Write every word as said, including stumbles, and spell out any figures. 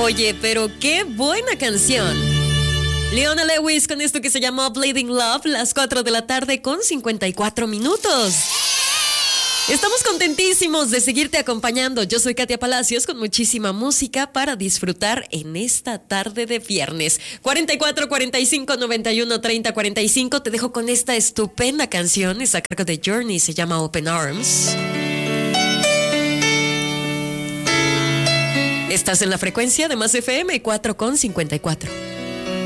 Oye, pero qué buena canción. Leona Lewis con esto que se llamó Bleeding Love, las cuatro de la tarde con cincuenta y cuatro minutos. Estamos contentísimos de seguirte acompañando. Yo soy Katia Palacios con muchísima música para disfrutar en esta tarde de viernes. cuarenta y cuatro, cuarenta y cinco, noventa y uno, treinta, cuarenta y cinco. Te dejo con esta estupenda canción. Es a cargo de Journey, se llama Open Arms. Estás en la frecuencia de Más F M cuatro con cincuenta y cuatro.